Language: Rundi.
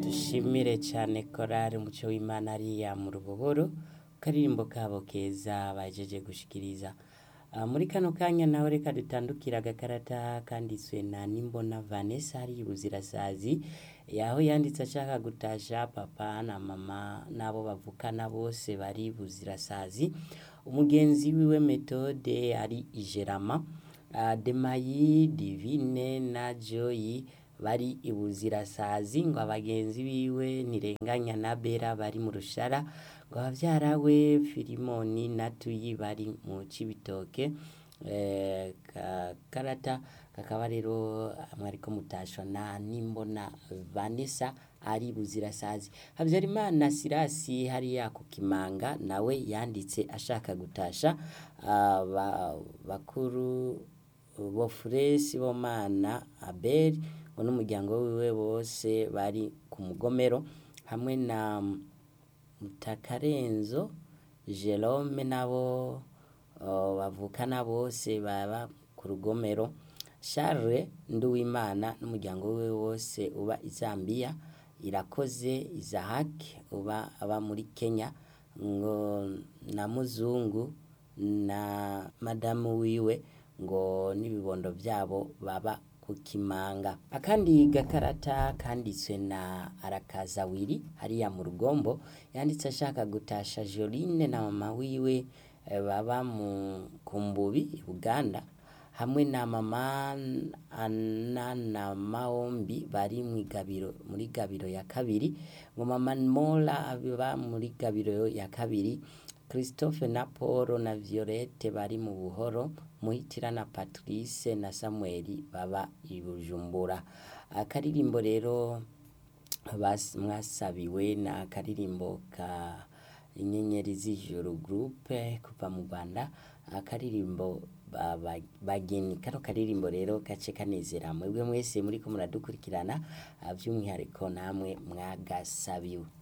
dushimire cyane korari umuco w'Imana ariya mu Rubohoro, karirimbo kabo keza bajeje gushikiriza. Muri kano kanya nawe reka dutandukira agakarata kanditswe na Nimbona Vanessa hari Buzirasazi, yaho yanditse ashaka gutasha papa na mama n'abo bavukana bose bari Buzirasazi, umugenzi wiwe Methode ari Ijerama, Demayi, Divine na Joyi bari Ibuzirasazi, ngo abagenzi biwe Ntirenganya na Bera bari mu Rushara, ngo abavyara we Filimoni na Tuyi bari mu Cibitoke. Karata kakaba rero mwariko mutashwa na Nimbona Vanessa ari Buzirasazi. Habyarimana Sirasi hariya ku Kimanga nawe yanditse ashaka gutasha bakuru Bofure Sibomana Abel ngo n'umuryango wiwe bose bari ku Mugomero, hamwe na Mutakarenzo Jerome nabo bavukana bose baba ku Rugomero. Charles Nduwimana n'umuryango wiwe wose uba Zambia. Irakoze Isaac aba muri Kenya, ngo na Muzungu na madamu wiwe ngo n'ibibondo byabo baba ku Kimanga. Akandi gakarata kanditswe na Arakazawiri hariya mu Rugombo, yanditse ashaka gutasha Joline na mama wiwe baba mu Kumbubi Uganda, hamwe na mama Ana na Maombi bari muri Gabiro ya kabiri, ngo mama Mola aba muri Gabiro ya kabiri, Christophe na Paul na Violette bari mu Buhoro, Muhitira na Patrice na Samuel baba i Bujumbura. Akaririmbo rero mwasabiwe na akaririmbo ka Inyenyeri z'Ijuru groupe kuva mu Rwanda, akaririmbo bageni. Kano karirimbo rero gace kanezera mwebwe mwese muriko muradukurikirana, by'umwihariko namwe mwagasabiwe.